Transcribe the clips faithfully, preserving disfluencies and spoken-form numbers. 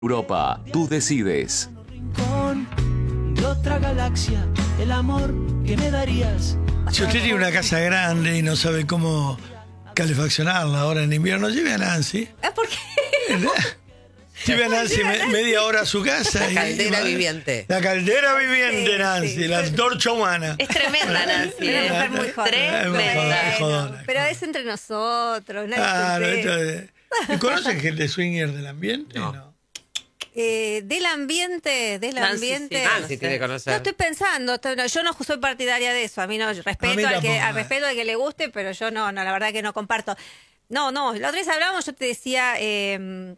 Europa, tú decides. Rincón de otra galaxia, el amor que me darías. Si usted tiene una casa grande y no sabe cómo calefaccionarla ahora en invierno, lleve a Nancy. ¿Ah, por qué? Lleve a Nancy me- media hora a su casa. La y- caldera y- viviente. La caldera viviente, Sí, Nancy, sí. la antorcha humana. Es tremenda, Nancy. Una ¿eh? mujer muy joven. Es muy Tremenda. joven, jodona. Pero es entre nosotros. nadie Claro, se esto entera. es- ¿Conocen gente swinger del ambiente? No. No. Eh, del ambiente, del Nancy, ambiente. sí. Nancy tiene que No, conocer. estoy pensando, estoy- no, yo no soy partidaria de eso, a mí no, yo A mí respeto al que, tampoco, al eh. respeto al que le guste, pero yo no, no, la verdad que no comparto. No, no, la otra vez hablábamos, yo te decía, eh,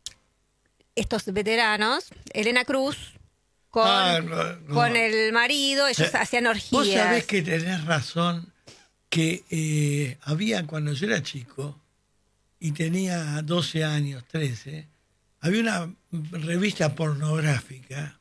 estos veteranos, Elena Cruz, con, Ah, no, no. con el marido, ellos Eh, hacían orgías. Vos sabés que tenés razón, que eh, había cuando yo era chico y tenía doce años, trece, había una revista pornográfica.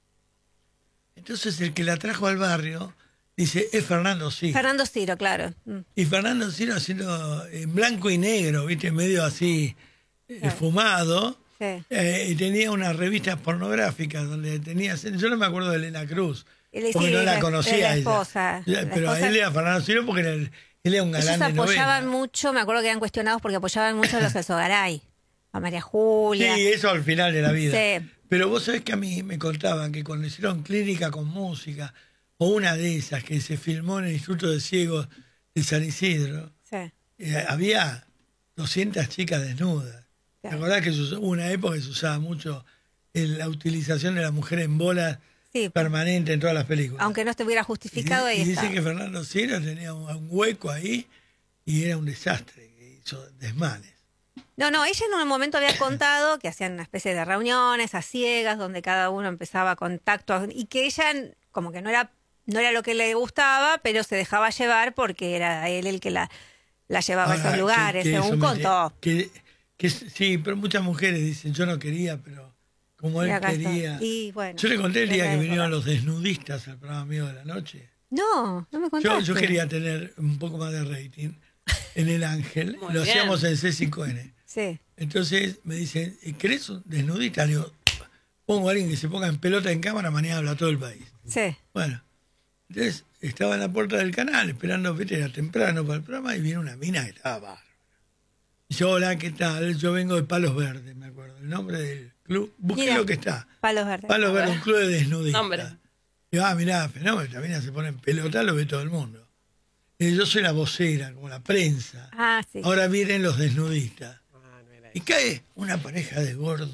Entonces el que la trajo al barrio dice, es Fernando Ciro. Fernando Ciro, claro. Mm. Y Fernando Ciro haciendo en blanco y negro, viste, medio así eh, Claro. fumado. Sí. Eh, y tenía unas revistas pornográficas donde tenía... Yo no me acuerdo de Elena Cruz, Él- porque sí, no la la- conocía la ella. esposa, Ya, la pero esposa- él era Fernando Ciro porque era, el- él era un galán Ellos de novela. apoyaban mucho, me acuerdo que eran cuestionados porque apoyaban mucho a los Alzogaray, a María Julia. Sí, eso al final de la vida. Sí. Pero vos sabés que a mí me contaban que cuando hicieron Clínica con Música, o una de esas que se filmó en el Instituto de Ciegos de San Isidro, Sí. eh, había doscientas chicas desnudas. ¿Te Claro. acordás que se usó- hubo una época que se usaba mucho el- la utilización de la mujer en bolas Sí. permanente en todas las películas? Aunque no estuviera justificado, y, ahí y está. dice que Fernando Ciro tenía un, un hueco ahí y era un desastre, que hizo desmanes. No, no, ella en un momento había contado que hacían una especie de reuniones a ciegas donde cada uno empezaba contacto y que ella como que no era no era lo que le gustaba, pero se dejaba llevar porque era él el que la, la llevaba a Ahora, esos que- lugares, que según eso me- contó. Que, que sí, pero muchas mujeres dicen, yo no quería, pero como Y él acá está. quería... Y bueno, Yo le conté el día era que época. vinieron los desnudistas al programa mío de la noche. No, no me Yo, contaste. yo quería tener un poco más de rating en El Ángel. Muy Lo bien. hacíamos en C cinco N. Sí. Entonces me dicen, ¿querés un desnudista? Le digo, pongo a alguien que se ponga en pelota en cámara, mañana habla todo el país. Sí. Bueno, entonces estaba en la puerta del canal esperando, viste, era temprano para el programa y viene una mina que estaba bárbara. Y yo, hola, ¿qué tal? Yo vengo de Palos Verdes, me acuerdo. El nombre del club, busqué Mira, lo que está. Palos verdes. Palos Verdes, un club de desnudistas. Nombre. Y ah, mirá, fenómeno, esta mina se pone en pelota, lo ve todo el mundo. Y yo soy la vocera, como la prensa. Ah, sí. Ahora vienen los desnudistas. Ah, no era Y cae una pareja de gordos.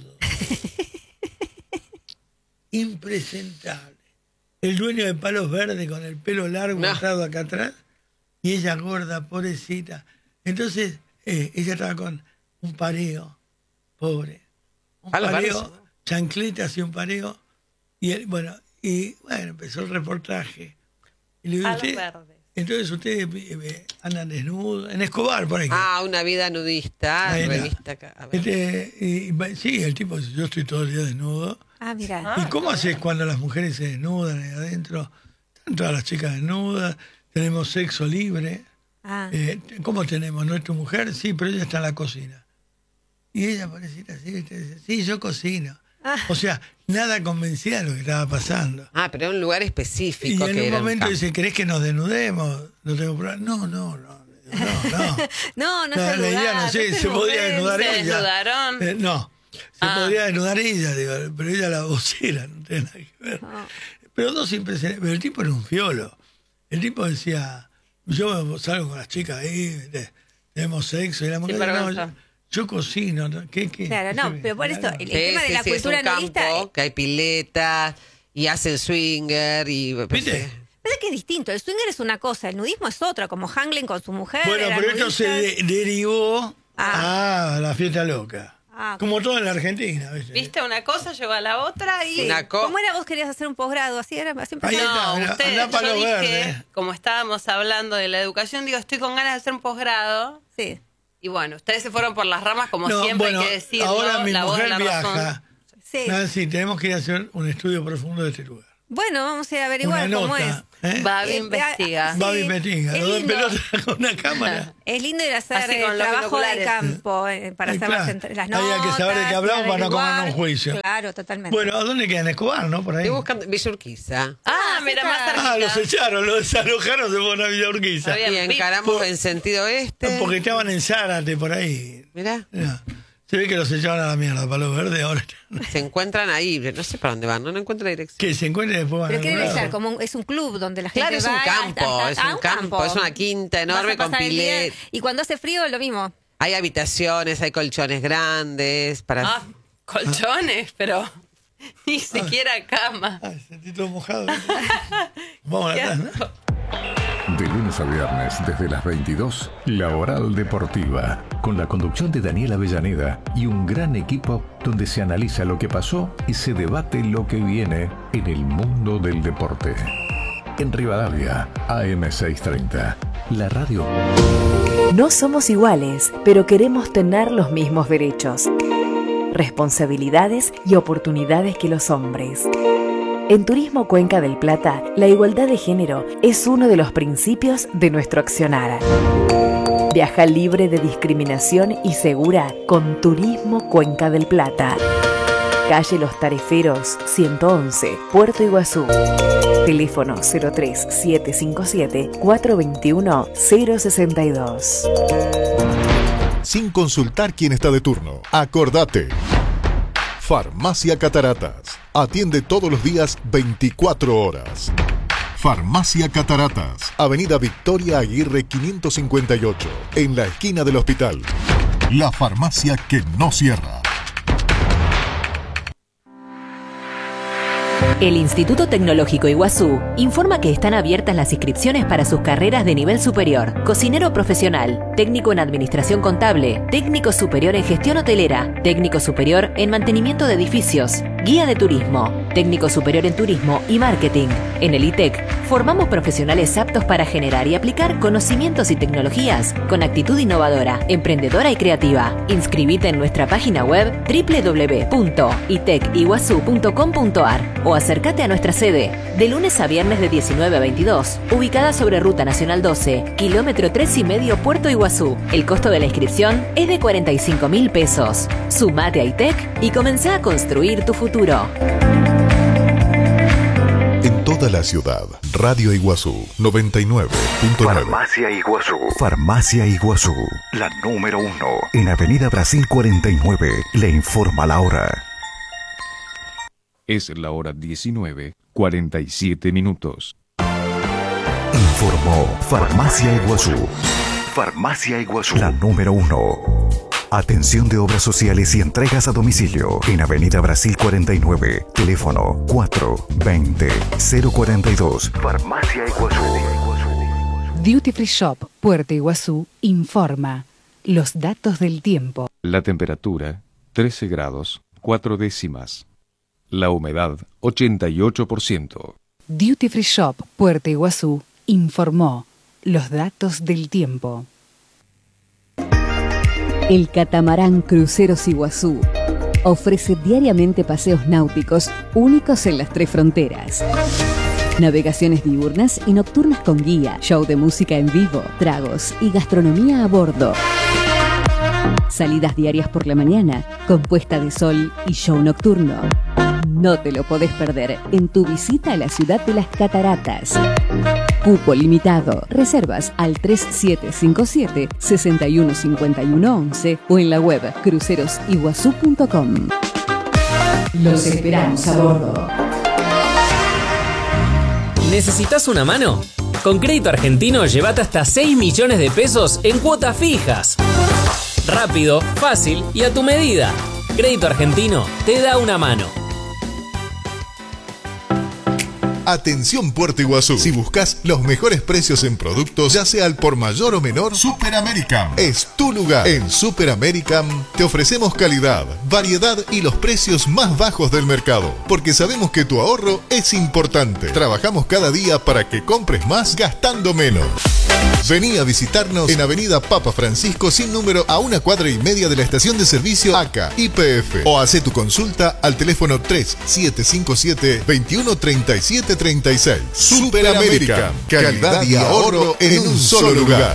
Impresentable. El dueño de Palos Verdes con el pelo largo No. atado acá atrás. Y ella gorda, pobrecita. Entonces, eh, ella estaba con un pareo. Pobre. Un Palos pareo, Verdes. chancletas y un pareo. Y él, bueno, y bueno, empezó el reportaje. Y le digo, Palos "Usted- verdes. entonces ustedes eh, eh, andan desnudos. En Escobar, por ejemplo. Ah, una vida nudista, Ahí está. revista acá. A ver. Este, y, y- sí, el tipo dice, yo estoy todo el día desnudo. Ah, mira. ¿Y cómo haces cuando las mujeres se desnudan ahí adentro? Están todas las chicas desnudas, tenemos sexo libre. Ah. Eh, ¿Cómo tenemos? ¿No es tu mujer? Sí, pero ella está en la cocina. Y ella parecía así, ¿viste? Dice, sí, yo cocino. Ah. O sea, nada convencida de lo que estaba pasando. Ah, pero era un lugar Y específico. en que un era momento campo. dice, ¿querés que nos desnudemos? No tengo problema. No, no, no. No, no. No, no La, es el la idea, lugar, no sé, es el se podía momento. desnudar ¿Se ella. desnudaron? Eh, no, se Ah. podría desnudar ella, digo, pero ella la vocera, no tiene nada que ver. No. Pero dos impresionantes. Pero el tipo era un fiolo. El tipo decía, yo salgo con las chicas ahí, ¿viste? Tenemos sexo, y la mujer, no, vergüenza. yo, yo cocino. ¿No? ¿Qué, qué? Claro, no, ¿Qué? pero por esto, el, el Sí, tema de sí, la sí, cultura es un nudista. campo, que hay piletas y hacen swinger y... ¿Viste? Pasa que es distinto, el swinger es una cosa, el nudismo es otra, como Hanglen con su mujer. Bueno, eran pero esto se nudistas. de- derivó Ah. a la fiesta loca. Ah, Como todo en la Argentina, ¿viste? ¿Viste? Una cosa lleva a la otra y... sí. Una co- ¿Cómo era vos querías hacer un posgrado? Así era, así Ahí empezó. está, No, mirá, usted, andá pa' yo lo dije, verde. como estábamos hablando de la educación, digo, estoy con ganas de hacer un posgrado. Sí. Y bueno, ustedes se fueron por las ramas, como No, siempre bueno, hay que decirlo. ahora mi la voz de mujer la viaja. razón. Sí. Nancy, tenemos que ir a hacer un estudio profundo de este lugar. Bueno, vamos a ir a averiguar una cómo es. nota. ¿eh? Babi Eh, investiga. sí, Babi investiga. es Dos lindo. pelotas con una cámara. Es lindo ir a hacer Así con el los trabajo de binoculares. campo eh, para Eh, hacer claro. las, entre- las Ahí hay notas. que saber de qué hablamos y para no comernos averiguar. un juicio. Claro, totalmente. Bueno, ¿a dónde quedan? Escobar, ¿no? Por ahí. Estoy buscando Villa Urquiza. Ah, Ah, mira, cerca. más Ah, cerquita. los echaron, los desalojaron, se fueron a Villa Urquiza. Había- Y Bien, encaramos por- en sentido este. Porque estaban en Zárate, por ahí. Mirá, Mirá, se ve que los echaron a la mierda, Palo Verde, ahora están- se encuentran ahí. No sé para dónde van, no, no encuentro la dirección. que se encuentren después van Pero a ¿qué algún debe lado. ser? Como un- es un club donde la gente Claro, es un va campo, hasta- es a un campo, es una quinta enorme Vas a con pasar el día, pilet. Y cuando hace frío, lo mismo. Hay habitaciones, hay colchones grandes para... Ah, colchones, pero ni siquiera cama. Ay, sentí todo mojado. Vamos atrás, ¿no? De lunes a viernes, desde las veintidós, La Oral Deportiva, con la conducción de Daniel Avellaneda y un gran equipo donde se analiza lo que pasó y se debate lo que viene en el mundo del deporte. En Rivadavia, A M seiscientos treinta, la radio. No somos iguales, pero queremos tener los mismos derechos, responsabilidades y oportunidades que los hombres. En Turismo Cuenca del Plata, la igualdad de género es uno de los principios de nuestro accionar. Viaja libre de discriminación y segura con Turismo Cuenca del Plata. Calle Los Tareferos, ciento once, Puerto Iguazú. Teléfono cero tres siete cinco siete cuatro dos uno cero seis dos. Sin consultar quién está de turno. Acordate. Farmacia Cataratas. Atiende todos los días veinticuatro horas. Farmacia Cataratas. Avenida Victoria Aguirre quinientos cincuenta y ocho. En la esquina del hospital. La farmacia que no cierra. El Instituto Tecnológico Iguazú informa que están abiertas las inscripciones para sus carreras de nivel superior: cocinero profesional, técnico en administración contable, técnico superior en gestión hotelera, técnico superior en mantenimiento de edificios, guía de turismo, técnico superior en turismo y marketing. En el I T E C formamos profesionales aptos para generar y aplicar conocimientos y tecnologías con actitud innovadora, emprendedora y creativa. Inscribite en nuestra página web doble u doble u doble u punto itec iguazú punto com punto ar o acércate a nuestra sede de lunes a viernes de diecinueve a veintidós, ubicada sobre Ruta Nacional doce, kilómetro tres y medio, Puerto Iguazú. El costo de la inscripción es de cuarenta y cinco mil pesos. Sumate a I T E C y comenzá a construir tu futuro. En toda la ciudad. Radio Iguazú noventa y nueve punto nueve. Farmacia Iguazú. Farmacia Iguazú, la número uno. En Avenida Brasil cuarenta y nueve, le informa la hora. Es la hora diecinueve, cuarenta y siete minutos. Informó Farmacia Iguazú. Farmacia Iguazú, la número uno. Atención de obras sociales y entregas a domicilio en Avenida Brasil cuarenta y nueve. Teléfono cuatro veinte cero cuarenta y dos. Farmacia Iguazú. Duty Free Shop Puerto Iguazú informa los datos del tiempo. La temperatura, trece grados, cuatro décimas. La humedad, ochenta y ocho por ciento. Duty Free Shop Puerto Iguazú informó los datos del tiempo. El catamarán Cruceros Iguazú ofrece diariamente paseos náuticos únicos en las tres fronteras. Navegaciones diurnas y nocturnas con guía, show de música en vivo, tragos y gastronomía a bordo. Salidas diarias por la mañana, con puesta de sol y show nocturno. No te lo podés perder en tu visita a la ciudad de las cataratas. Cupo limitado. Reservas al tres siete cinco siete, seis uno cinco uno once o en la web cruceros iguazú punto com. Los esperamos a bordo. ¿Necesitas una mano? Con Crédito Argentino llévate hasta seis millones de pesos en cuotas fijas. Rápido, fácil y a tu medida. Crédito Argentino te da una mano. Atención Puerto Iguazú. Si buscas los mejores precios en productos, ya sea al por mayor o menor, Super American es tu lugar. En Super American te ofrecemos calidad, variedad y los precios más bajos del mercado, porque sabemos que tu ahorro es importante. Trabajamos cada día para que compres más gastando menos. Vení a visitarnos en Avenida Papa Francisco sin número a una cuadra y media de la estación de servicio A C A Y P F o hacé tu consulta al teléfono tres siete cinco siete, veintiuno treinta y siete treinta y seis. Superamérica, calidad y ahorro en un solo lugar.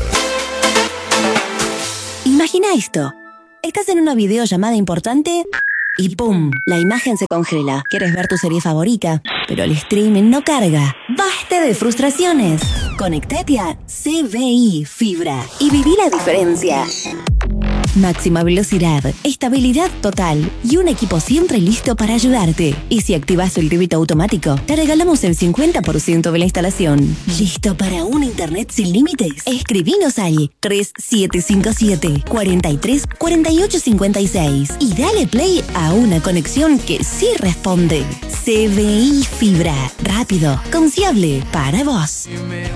Imagina esto. Estás en una videollamada importante y ¡pum! La imagen se congela. Quieres ver tu serie favorita, pero el streaming no carga. ¡Basta de frustraciones! Conectate a C B I Fibra y viví la diferencia. Máxima velocidad, estabilidad total y un equipo siempre listo para ayudarte. Y si activas el débito automático, te regalamos el cincuenta por ciento de la instalación. ¿Listo para un internet sin límites? Escribinos al tres siete cinco siete, cuatro tres, cuatro ocho cinco seis y dale play a una conexión que sí responde. C B I Fibra, rápido, confiable para vos.